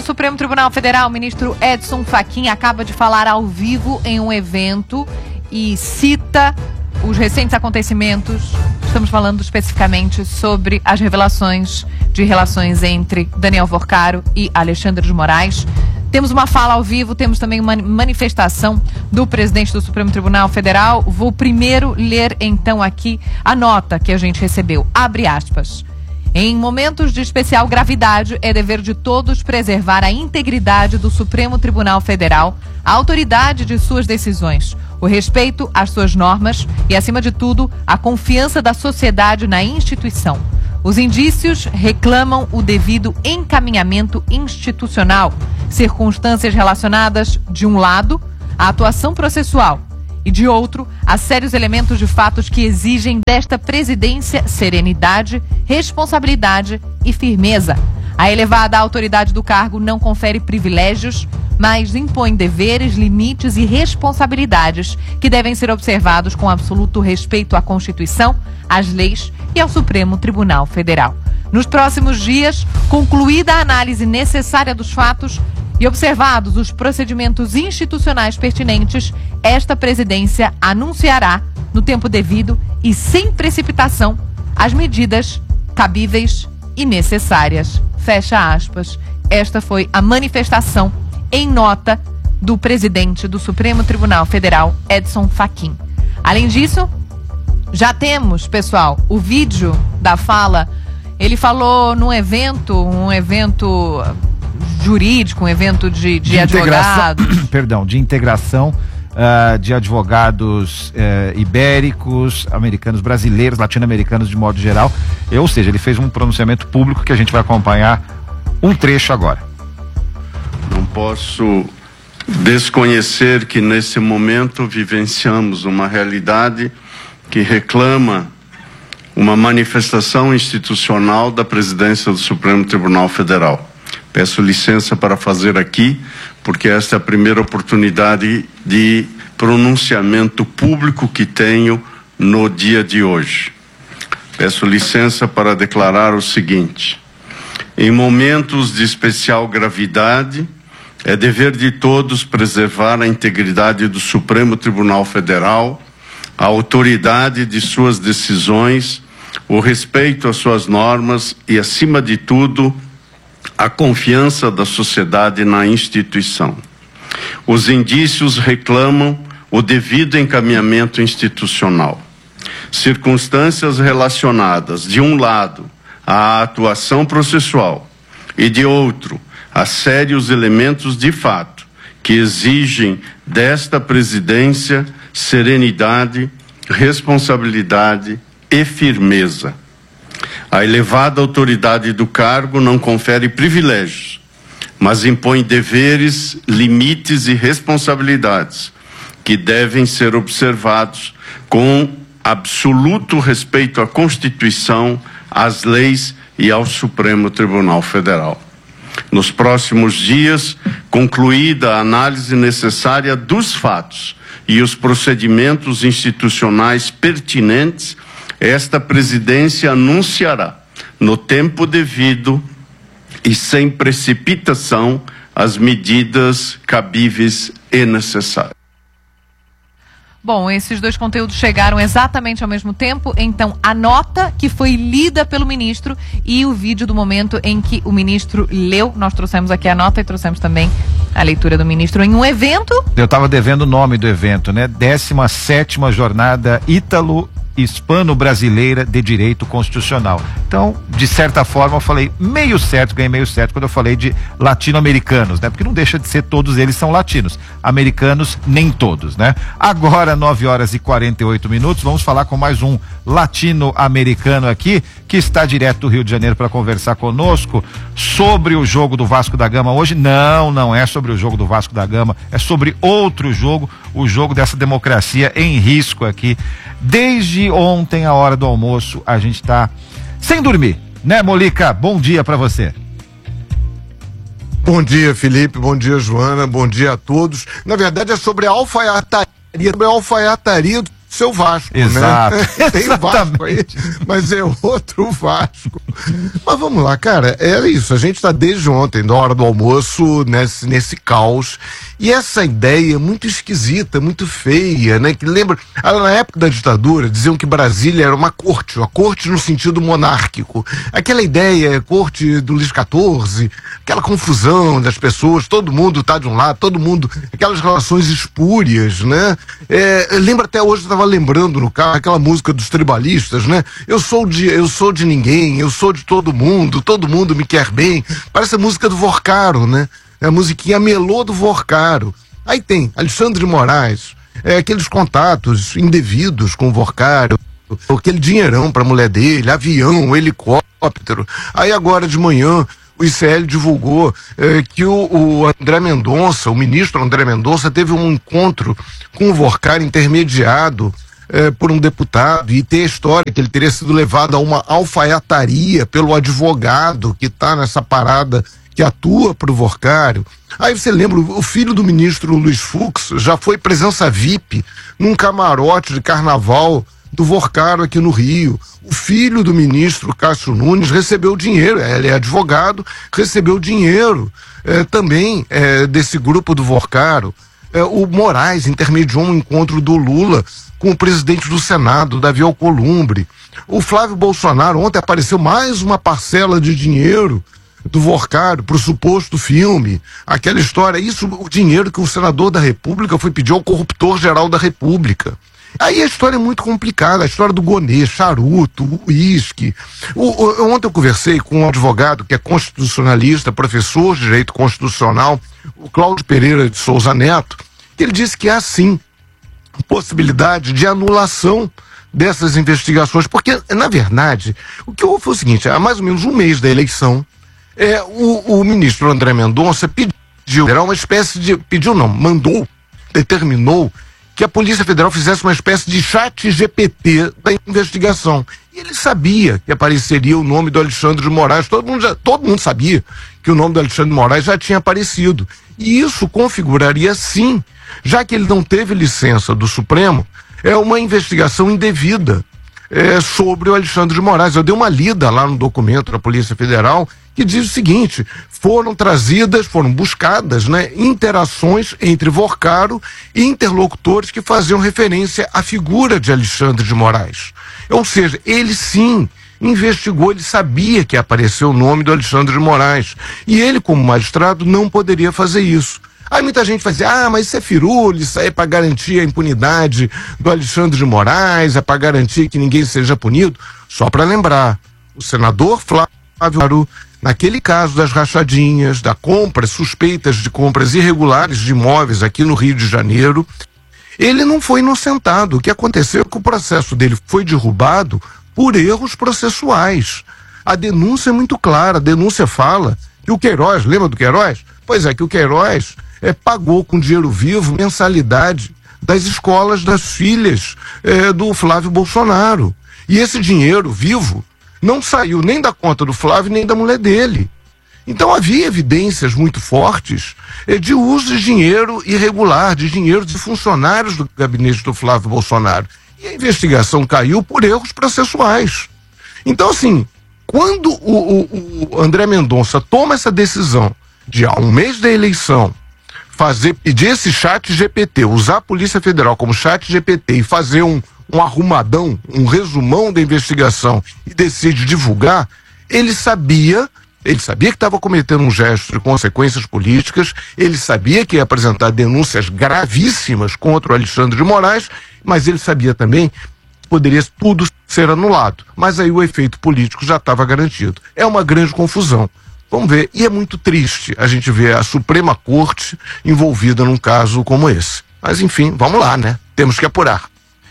Supremo Tribunal Federal, o ministro Edson Fachin, acaba de falar ao vivo em um evento e cita os recentes acontecimentos. Estamos falando especificamente sobre as revelações de relações entre Daniel Vorcaro e Alexandre de Moraes. Temos uma fala ao vivo, temos também uma manifestação do presidente do Supremo Tribunal Federal. Vou primeiro ler então aqui a nota que a gente recebeu. Abre aspas. Em momentos de especial gravidade, é dever de todos preservar a integridade do Supremo Tribunal Federal, a autoridade de suas decisões, o respeito às suas normas e, acima de tudo, a confiança da sociedade na instituição. Os indícios reclamam o devido encaminhamento institucional, circunstâncias relacionadas, de um lado, à atuação processual e, de outro, a sérios elementos de fatos que exigem desta presidência serenidade, responsabilidade e firmeza. A elevada autoridade do cargo não confere privilégios, mas impõe deveres, limites e responsabilidades que devem ser observados com absoluto respeito à Constituição, às leis e ao Supremo Tribunal Federal. Nos próximos dias, concluída a análise necessária dos fatos e observados os procedimentos institucionais pertinentes, esta presidência anunciará, no tempo devido e sem precipitação, as medidas cabíveis e necessárias. Fecha aspas. Esta foi a manifestação em nota do presidente do Supremo Tribunal Federal, Edson Fachin. Além disso, já temos, pessoal, o vídeo da fala. Ele falou num evento, jurídico, um evento de advogados. De integração de advogados ibéricos, americanos, brasileiros, latino-americanos de modo geral. Ou seja, ele fez um pronunciamento público que a gente vai acompanhar um trecho agora. Não posso desconhecer que nesse momento vivenciamos uma realidade que reclama uma manifestação institucional da presidência do Supremo Tribunal Federal. Peço licença para fazer aqui, porque esta é a primeira oportunidade de pronunciamento público que tenho no dia de hoje. Peço licença para declarar o seguinte: em momentos de especial gravidade, é dever de todos preservar a integridade do Supremo Tribunal Federal, a autoridade de suas decisões, o respeito às suas normas e, acima de tudo, a confiança da sociedade na instituição. Os indícios reclamam o devido encaminhamento institucional. Circunstâncias relacionadas, de um lado, à atuação processual e, de outro, a sérios elementos de fato que exigem desta presidência serenidade, responsabilidade e firmeza. A elevada autoridade do cargo não confere privilégios, mas impõe deveres, limites e responsabilidades que devem ser observados com absoluto respeito à Constituição, às leis e ao Supremo Tribunal Federal. Nos próximos dias, concluída a análise necessária dos fatos e os procedimentos institucionais pertinentes, esta presidência anunciará, no tempo devido e sem precipitação, as medidas cabíveis e necessárias. Bom, esses dois conteúdos chegaram exatamente ao mesmo tempo, então a nota que foi lida pelo ministro e o vídeo do momento em que o ministro leu. Nós trouxemos aqui a nota e trouxemos também a leitura do ministro em um evento. Eu estava devendo o nome do evento, né? 17ª Jornada Hispano-Brasileira de Direito Constitucional. Então, de certa forma, eu falei meio certo, ganhei meio certo quando eu falei de latino-americanos, né? Porque não deixa de ser, todos eles são latinos. Americanos, nem todos, né? Agora, 9h48, vamos falar com mais um latino-americano aqui, que está direto do Rio de Janeiro para conversar conosco sobre o jogo do Vasco da Gama hoje. Não é sobre o jogo do Vasco da Gama, é sobre outro jogo, o jogo dessa democracia em risco aqui. Desde ontem, a hora do almoço, a gente está sem dormir, né, Molica? Bom dia para você. Bom dia, Felipe, bom dia, Joana, bom dia a todos. Na verdade é sobre a alfaiataria do seu Vasco, exato, né? Tem o Vasco aí, mas é outro Vasco. Mas vamos lá, cara, era isso. A gente tá desde ontem, na hora do almoço, nesse caos. E essa ideia muito esquisita, muito feia, né? Que lembra, na época da ditadura, diziam que Brasília era uma corte no sentido monárquico. Aquela ideia, corte do Luís XIV, aquela confusão das pessoas, todo mundo tá de um lado, todo mundo, aquelas relações espúrias, né? Lembra até hoje, eu tava lembrando no carro, aquela música dos tribalistas, né? Eu sou de ninguém, eu sou de todo mundo me quer bem. Parece a música do Vorcaro, né? É a musiquinha melô do Vorcaro. Aí tem Alexandre de Moraes, aqueles contatos indevidos com o Vorcaro, aquele dinheirão pra mulher dele, avião, helicóptero. Aí agora de manhã o ICL divulgou que o André Mendonça, o ministro André Mendonça, teve um encontro com o Vorcaro intermediado por um deputado, e tem a história que ele teria sido levado a uma alfaiataria pelo advogado que está nessa parada, que atua para o Vorcaro. Aí você lembra, o filho do ministro Luiz Fux já foi presença VIP num camarote de carnaval do Vorcaro aqui no Rio. O filho do ministro Cássio Nunes recebeu dinheiro, ele é advogado, recebeu dinheiro também desse grupo do Vorcaro. O Moraes intermediou um encontro do Lula com o presidente do Senado, Davi Alcolumbre. O Flávio Bolsonaro, ontem apareceu mais uma parcela de dinheiro do Vorcaro para o suposto filme, aquela história, o dinheiro que o senador da República foi pedir ao corruptor-geral da República. Aí a história é muito complicada, a história do gonê, charuto, uísque. Ontem eu conversei com um advogado que é constitucionalista, professor de direito constitucional, o Cláudio Pereira de Souza Neto, que ele disse que há sim possibilidade de anulação dessas investigações, porque, na verdade, o que houve foi o seguinte: há mais ou menos um mês da eleição, o ministro André Mendonça determinou que a Polícia Federal fizesse uma espécie de chat GPT da investigação. E ele sabia que apareceria o nome do Alexandre de Moraes, todo mundo sabia que o nome do Alexandre de Moraes já tinha aparecido. E isso configuraria, sim, já que ele não teve licença do Supremo, uma investigação indevida sobre o Alexandre de Moraes. Eu dei uma lida lá no documento da Polícia Federal que diz o seguinte: foram buscadas, né, interações entre Vorcaro e interlocutores que faziam referência à figura de Alexandre de Moraes. Ou seja, ele sim investigou, ele sabia que apareceu o nome do Alexandre de Moraes. E ele, como magistrado, não poderia fazer isso. Aí muita gente vai dizer: mas isso é firula, isso aí é para garantir a impunidade do Alexandre de Moraes, é para garantir que ninguém seja punido. Só para lembrar, o senador Flávio, naquele caso das rachadinhas, suspeitas de compras irregulares de imóveis aqui no Rio de Janeiro, ele não foi inocentado. O que aconteceu é que o processo dele foi derrubado por erros processuais. A denúncia é muito clara, a denúncia fala que o Queiroz, lembra do Queiroz? Pois é, que o Queiroz pagou com dinheiro vivo mensalidade das escolas das filhas do Flávio Bolsonaro. E esse dinheiro vivo não saiu nem da conta do Flávio nem da mulher dele. Então havia evidências muito fortes de uso de dinheiro irregular, de dinheiro de funcionários do gabinete do Flávio Bolsonaro. E a investigação caiu por erros processuais. Então, assim, quando o André Mendonça toma essa decisão de, há um mês da eleição, pedir esse chat GPT, usar a Polícia Federal como chat GPT e fazer um arrumadão, um resumão da investigação e decide divulgar, ele sabia que estava cometendo um gesto de consequências políticas, ele sabia que ia apresentar denúncias gravíssimas contra o Alexandre de Moraes, mas ele sabia também que poderia tudo ser anulado. Mas aí o efeito político já estava garantido. É uma grande confusão. Vamos ver, e é muito triste a gente ver a Suprema Corte envolvida num caso como esse. Mas enfim, vamos lá, né? Temos que apurar.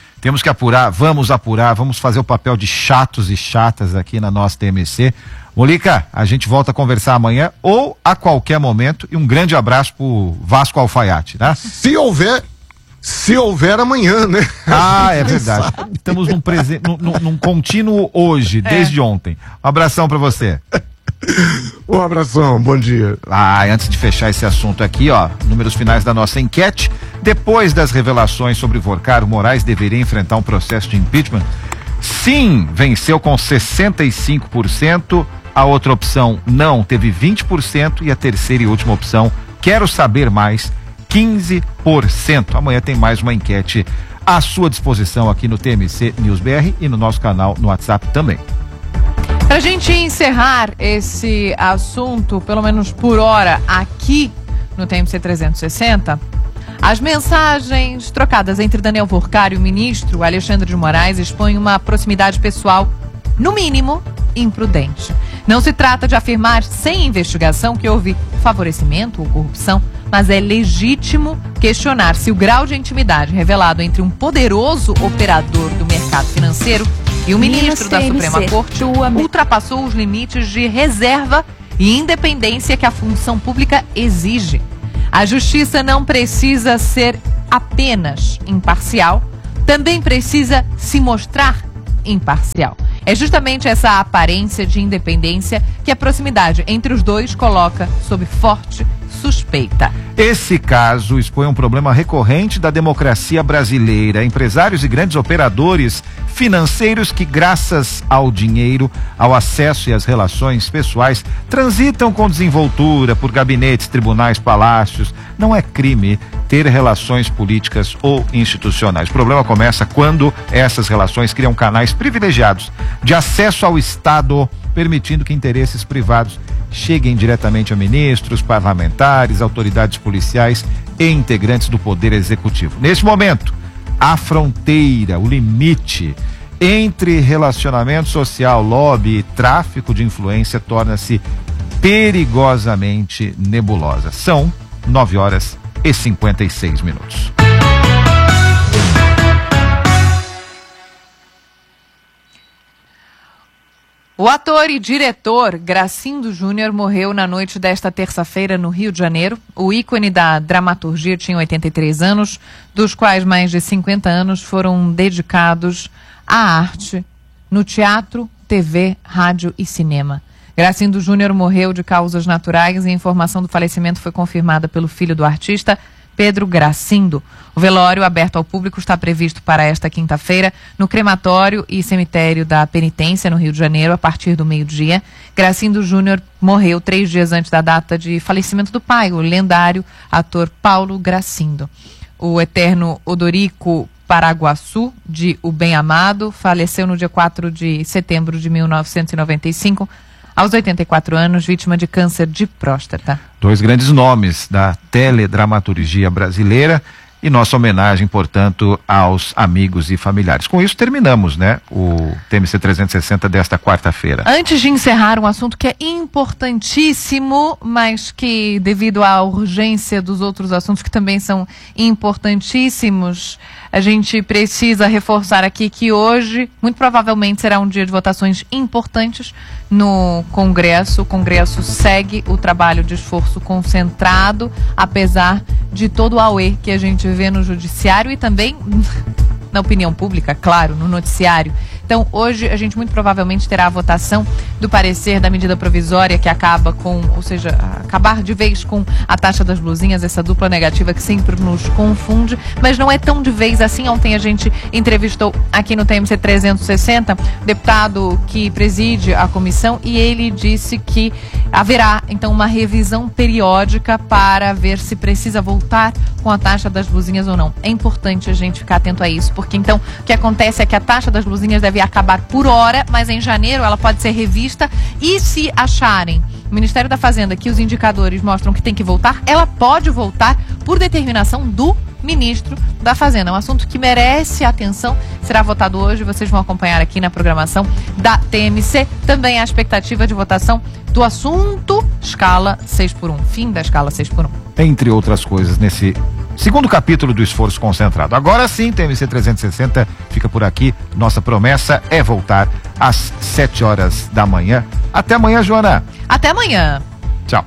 Vamos fazer o papel de chatos e chatas aqui na nossa TMC. Molica, a gente volta a conversar amanhã ou a qualquer momento, e um grande abraço pro Vasco Alfaiate, né? Se houver amanhã, né? É verdade. Estamos num contínuo hoje, desde ontem. Um abração pra você. Um abração, bom dia. Antes de fechar esse assunto aqui, números finais da nossa enquete. Depois das revelações sobre Vorcaro, Moraes deveria enfrentar um processo de impeachment? Sim venceu com 65%, a outra opção não teve 20% e a terceira e última opção, quero saber mais, 15%. Amanhã tem mais uma enquete à sua disposição aqui no TMC News BR e no nosso canal no WhatsApp também. Pra gente encerrar esse assunto, pelo menos por hora, aqui no TMC 360, as mensagens trocadas entre Daniel Worcar e o ministro Alexandre de Moraes expõem uma proximidade pessoal, no mínimo, imprudente. Não se trata de afirmar sem investigação que houve favorecimento ou corrupção, mas é legítimo questionar se o grau de intimidade revelado entre um poderoso operador do mercado financeiro e o ministro da Suprema Corte ultrapassou os limites de reserva e independência que a função pública exige. A justiça não precisa ser apenas imparcial, também precisa se mostrar imparcial. É justamente essa aparência de independência que a proximidade entre os dois coloca sob forte suspeita. Esse caso expõe um problema recorrente da democracia brasileira. Empresários e grandes operadores financeiros que, graças ao dinheiro, ao acesso e às relações pessoais, transitam com desenvoltura por gabinetes, tribunais, palácios. Não é crime ter relações políticas ou institucionais. O problema começa quando essas relações criam canais privilegiados de acesso ao Estado, permitindo que interesses privados cheguem diretamente a ministros, parlamentares, autoridades policiais e integrantes do Poder Executivo. Neste momento, a fronteira, o limite entre relacionamento social, lobby e tráfico de influência torna-se perigosamente nebulosa. São 9h56. O ator e diretor Gracindo Júnior morreu na noite desta terça-feira no Rio de Janeiro. O ícone da dramaturgia tinha 83 anos, dos quais mais de 50 anos foram dedicados à arte, no teatro, TV, rádio e cinema. Gracindo Júnior morreu de causas naturais e a informação do falecimento foi confirmada pelo filho do artista, Pedro Gracindo. O velório aberto ao público está previsto para esta quinta-feira no crematório e cemitério da Penitência, no Rio de Janeiro, a partir do meio-dia. Gracindo Júnior morreu 3 dias antes da data de falecimento do pai, o lendário ator Paulo Gracindo. O eterno Odorico Paraguaçu, de O Bem Amado, faleceu no dia 4 de setembro de 1995, aos 84 anos, vítima de câncer de próstata. 2 grandes nomes da teledramaturgia brasileira e nossa homenagem, portanto, aos amigos e familiares. Com isso terminamos, né, o TMC 360 desta quarta-feira. Antes de encerrar um assunto que é importantíssimo, mas que devido à urgência dos outros assuntos que também são importantíssimos, a gente precisa reforçar aqui que hoje, muito provavelmente, será um dia de votações importantes no Congresso. O Congresso segue o trabalho de esforço concentrado, apesar de todo o auê que a gente vê no judiciário e também na opinião pública, claro, no noticiário. Então, hoje, a gente muito provavelmente terá a votação do parecer da medida provisória que acaba com, ou seja, acabar de vez com a taxa das blusinhas, essa dupla negativa que sempre nos confunde, mas não é tão de vez assim. Ontem a gente entrevistou aqui no TMC 360 o deputado que preside a comissão e ele disse que haverá, então, uma revisão periódica para ver se precisa voltar com a taxa das blusinhas ou não. É importante a gente ficar atento a isso, porque então o que acontece é que a taxa das blusinhas deve acabar por hora, mas em janeiro ela pode ser revista e se acharem o Ministério da Fazenda que os indicadores mostram que tem que voltar, ela pode voltar por determinação do Ministro da Fazenda. É um assunto que merece atenção, será votado hoje, vocês vão acompanhar aqui na programação da TMC. Também a expectativa de votação do assunto escala 6x1, fim da escala 6x1. Entre outras coisas, nesse segundo capítulo do Esforço Concentrado. Agora sim, TMC 360 fica por aqui. Nossa promessa é voltar às 7h da manhã. Até amanhã, Joana. Até amanhã. Tchau.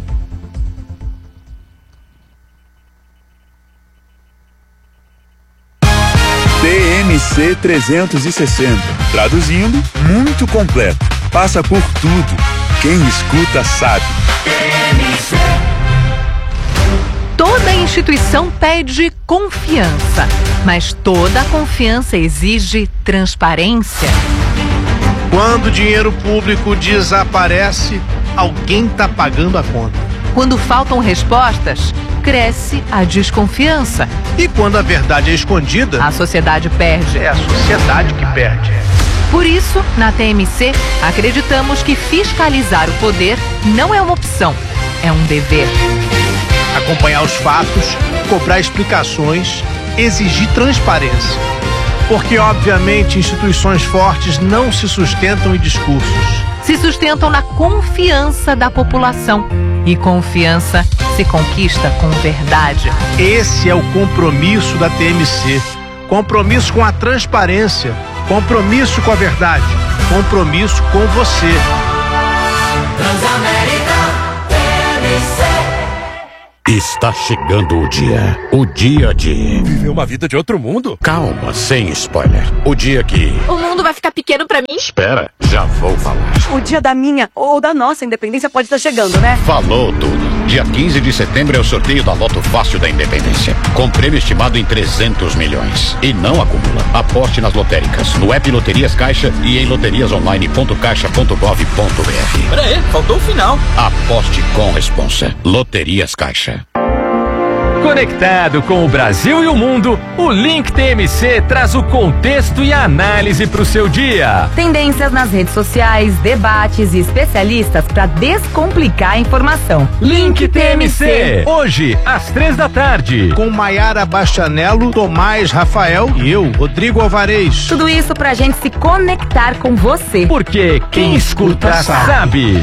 TMC 360. Traduzindo, muito completo. Passa por tudo. Quem escuta sabe. Toda instituição pede confiança. Mas toda a confiança exige transparência. Quando o dinheiro público desaparece, alguém está pagando a conta. Quando faltam respostas, cresce a desconfiança. E quando a verdade é escondida, A sociedade perde. é a sociedade que perde. Por isso, na TMC, acreditamos que fiscalizar o poder não é uma opção, é um dever. Acompanhar os fatos, cobrar explicações, exigir transparência. Porque, obviamente, instituições fortes não se sustentam em discursos. Se sustentam na confiança da população. E confiança se conquista com verdade. Esse é o compromisso da TMC. Compromisso com a transparência. Compromisso com a verdade. Compromisso com você. Está chegando o dia de Viver uma vida de outro mundo? Calma, sem spoiler. O dia que... O mundo vai ficar pequeno pra mim? Espera, já vou falar. O dia da minha ou da nossa independência pode estar chegando, né? Falou tudo. Dia 15 de setembro é o sorteio da Loto Fácil da Independência, com prêmio estimado em 300 milhões. E não acumula. Aposte nas lotéricas, no app Loterias Caixa e em loteriasonline.caixa.gov.br. Peraí, faltou o final. Aposte com responsa. Loterias Caixa. Conectado com o Brasil e o mundo, o Link TMC traz o contexto e a análise para o seu dia. Tendências nas redes sociais, debates e especialistas para descomplicar a informação. Link TMC, hoje às 3h. Com Maiara Bastianello, Tomás Rafael e eu, Rodrigo Alvarez. Tudo isso pra gente se conectar com você. Porque quem escuta sabe.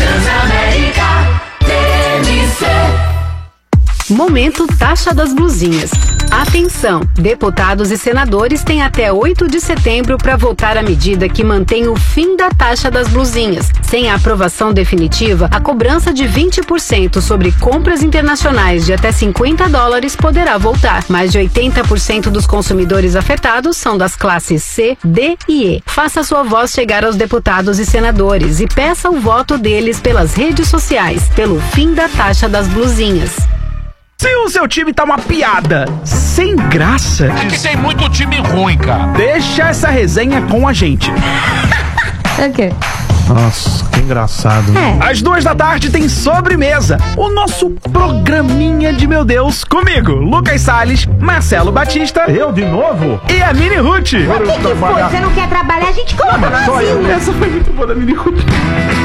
Momento Taxa das Blusinhas. Atenção! Deputados e senadores têm até 8 de setembro para votar a medida que mantém o fim da taxa das blusinhas. Sem a aprovação definitiva, a cobrança de 20% sobre compras internacionais de até $50 poderá voltar. Mais de 80% dos consumidores afetados são das classes C, D e E. Faça sua voz chegar aos deputados e senadores e peça o voto deles pelas redes sociais, pelo fim da taxa das blusinhas. Se o seu time tá uma piada, sem graça, É que tem muito time ruim, cara. deixa essa resenha com a gente. O quê? Nossa, que engraçado. Às 2h tem Sobremesa, o nosso programinha de meu Deus, comigo, Lucas Salles, Marcelo Batista. Eu de novo? E a Mini Ruth. O que foi? Você não quer trabalhar? A gente coloca no Essa foi muito boa da Mini Ruth.